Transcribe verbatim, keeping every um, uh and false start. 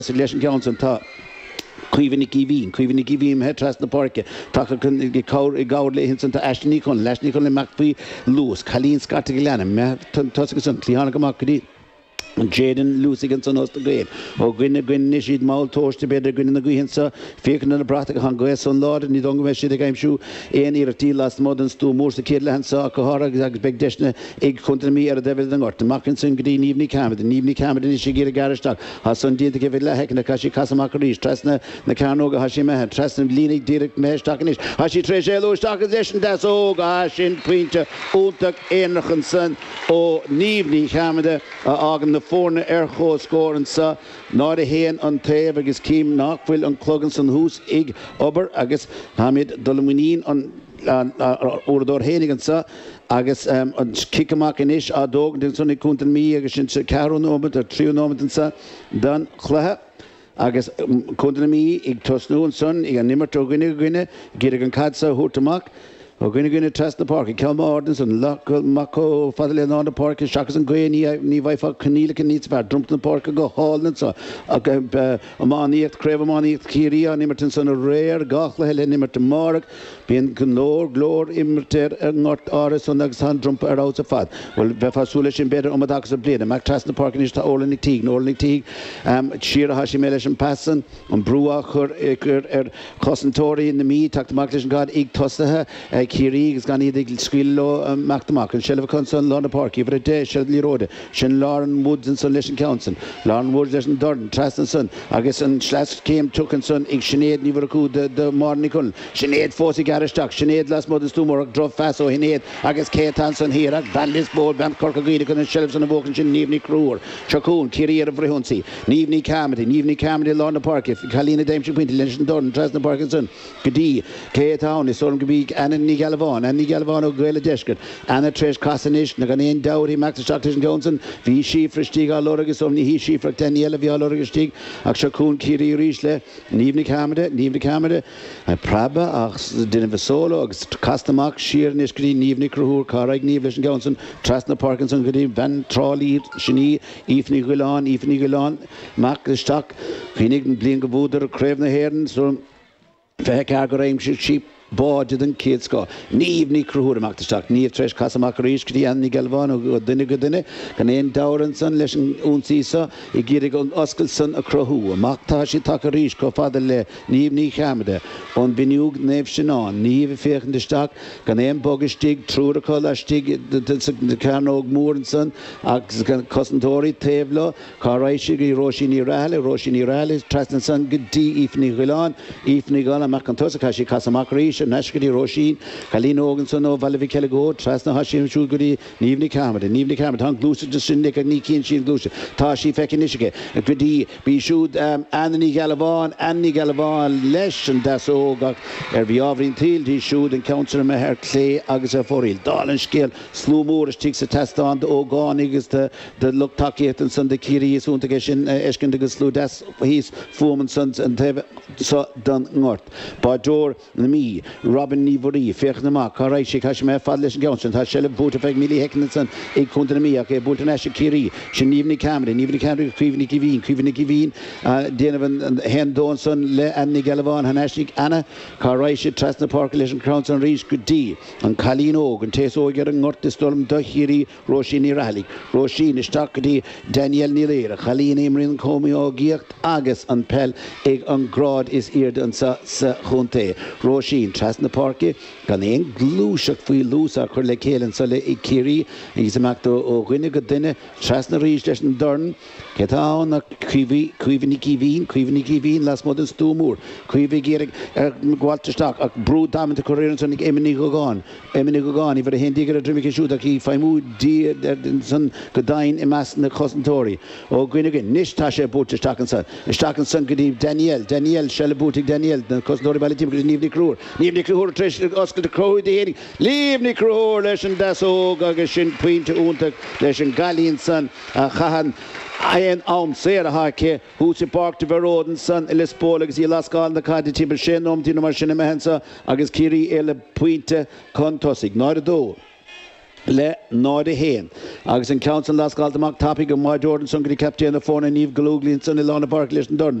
leis an Johnson tá cuihannig í bhín, cuihannig í bhín he tras na parke, tá chun i cáir i gáir le hinsan tá eistení chun, leisní chun le meach faoi lús, chalín scata go leanana, me tosa go san clíhanna go mac go dtí. Jaden Lucigan son host great. O gwyn gwyn nishid maul tosh to bed gwyn na gwyhin sa fiek na brata han go son lord ni dong me shide game shoe en ir ti last modern stu mors the kid han sa ko har ag big dishne ig kuntra mi er devil den ort makin sun green evening camera the evening camera ni shigir garastak ha son di de la hek na kashi kasama kri stressna na kanoga hashima ha tressna lini direct me staknish hashi trejelo stakation das o gashin pointer untak enrgensen o evening camera agen Forne ercho scoren sa ná a héan an taobh agus cím nachfuil an clogan san hús ig obair agus hamid dolmuín an úrador hénigan sa agus an kickamach inis a dóg den sunnig kuntan mí agus sin cearún ómad ar tríú ómad sa dan chluthe agus kuntan mí ag tosnú an son ag an nimmartó gine gine gir an cadsa hútamach O gwyn gwyn y test na park, i Kelma Ordens yn Mako ffadle yn the park, i siacas yn gwyn ni faifa cynnig yn nid sbar, drwmt na park a go hall yn so. Ac y man i'r cref y man i'r ciri a nimert yn son y reir, gachla hele nimert y marg, bi'n gynlor, glor, immerter yng ngort ares o'n agos han drwmt ar awt y ffad. Wel, fe fa sŵle sy'n bedr om adags y blin, mag test na park yn eista ôl yn i tig, ôl yn i tig, sir a hasi mele sy'n pasan, yn brwa chwr er chosantori yn y mi, takt mag leis yn gad ig tosta ha, Kiri is gan idig squillo mactamak and Shelva Conson Lorna Park every day Shedley Road Shin Lauren Woods and Son Lesson Council Lauren Woods and Durden Traston Son I guess and Slash came took and son ik Sinead Niverku the the morning Sinead Fossey Garishtak Sinead last mother's two more drove fast so Hinead I guess Kate Hanson here Van Lisboa Bam Corkagui and Shelves on the Woken Shin Nivni Kruer Chakun Kiri of Vrihunsi Nivni Camedy Nivni Camedy Lorna Park if Kalina Dame Chipin Lesson Durden Traston Park and Son Gadi Kate Town is Sorm Gabik and Galvan and Galvan o Gwela Deshket Anna Tresh Kasanish Naganin Dowry Max Shaktish Johnson V Shifra Stiga Lorgus Omni He Shifra Daniela Via Lorgustig Akshakun Kiri Rishle Nivni Kamada Nivni Kamada and Praba Ach Dinner Solo Kastamak Sheer Nishkri Nivni Kruhur Karag Nivish Johnson Trasna Parkinson Gadi Van Trolley Shini Ifni Gulan Ifni Gulan Mak Stak Finig Blingabuder Krevna Herden so Fehakagoraim Sheep Bod yn kids go. Nif ni crwhwyr ymach dy stac. Nif tres casamach rhys gyda anni galfan o dyna gyda. Gan ein dawran san leis yn unsisa i gyrig o'n osgol san y crwhw. Ymach ta si tac a rhys co fadal le. Nif ni chamada. On biniwg nef synon. Nif y ffech yn dy stac. Gan ein bog ystig trwy'r y col a stig dy carnog mwr yn san. Ac gan cosantori teflo. Ca raisig i rosi ni rale. Rosi ni rale. Tras yn san gyda ifni gwylan. Ifni gwylan ymach can tosa ca si casamach rhys. Nashkadi Roshin, Kalina Ogenson, Valavi Kelego, Trasna Hashim Shuguri, Nivni Kamada, Nivni Kamada, Hung Glusa, Sindik, and Niki and Shield Glusa, Tashi Fekinishike, Gudi, Bishud, Anthony Galavan, Annie Galavan, Lesh, and Daso, Erviavrin Til, he should and Councillor Meher Clay, Agasa Foril, Dalan Skill, Slew Moorish takes a test on the Ogonig is the the Look Takiet and Sunday Kiri is Untagashin, Eshkin the Slew, that's his Foreman sons and Teve so done north. Bajor, me. Robin Nivori, Fechnama, Karaishi, Kashmir, Fadlish Johnson, Hashel, Butafek, Millie Heckinson, A Kuntanamia, Bultanash Kiri, Shinivni Cameron, Nivni Cameron, Krivni Kivin, Krivni Kivin, Denovan, Hen Donson, Le Anni Galavan, Hanashik, Anna, Karaishi, Trasna Park, Lesson Crowns and Reach Gudi, and Kalino, and Teso getting North the Storm, Dahiri, Roshini Ralik, Roshin, Stakadi, Daniel Nilera, Kalin Imrin, Comio, Giert, Agus, and Pel, Egg and Grod is eared and Sa Hunte, Roshin. Trasna Parky, gan ein glúiseach faoi lús a chuir le céileann sa le i Kiri, agus amach ó ghuine go duine, Trasna rís leis an Durn, Ketá na cuimhní cíhín, cuimhní cíhín las mod an stúmúr, cuimhí géireach ar gháilteach ach brú daman a choréireann san ag éiminig go gáin, éiminig go gáin, i bhar a hen dígar a drimig a siúd ach í feimú dí san go dain i meas na chosantóirí. Ó ghuine gin, nis tá sé búteach an san, isteach an san go dtí Daniel, Daniel, sele búteach Daniel, na chosantóirí bailí tíim go dtí Nívni Crúr. Nívni Crúr treis oscail de crowd hénig. Nívni Crúr leis an dasóg agus sin puinte úntaach leis an galíonn san a chahan Ian Alm Sarah Hake, who's a park to Veroden, son, Ellis Polex, Yelaska, the Kadi Tibber Shenom, Tino Machine Mahansa, Agus Kiri, Ella Puinte, Contosig, not a door. le náide héin. Agus an council las gáilteach tapí go má Jordan sun go captéanna fóna níomh golúglíonn san i lána park leis an dorn.